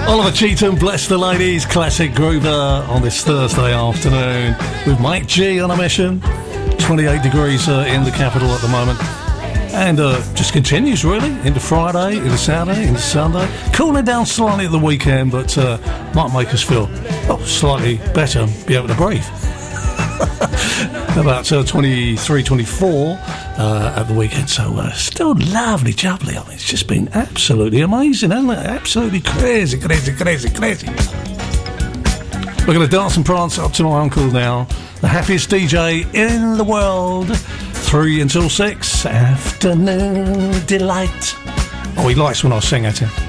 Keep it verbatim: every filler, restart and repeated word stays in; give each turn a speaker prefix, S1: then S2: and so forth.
S1: Oliver Cheatham, Bless the Ladies, classic groover on this Thursday afternoon with Mike G on a mission. twenty-eight degrees uh, in the capital at the moment. And uh, just continues really into Friday, into Saturday, into Sunday. Cooling down slightly at the weekend, but uh, might make us feel oh, slightly better, be able to breathe. About uh, twenty-three, twenty-four uh, at the weekend, so uh, still lovely, jubbly. I mean, it's just been absolutely amazing, hasn't it? Absolutely crazy, crazy, crazy, crazy. We're going to dance and prance up to my uncle now, the happiest D J in the world. Three until six, afternoon delight. Oh, he likes when I sing at him.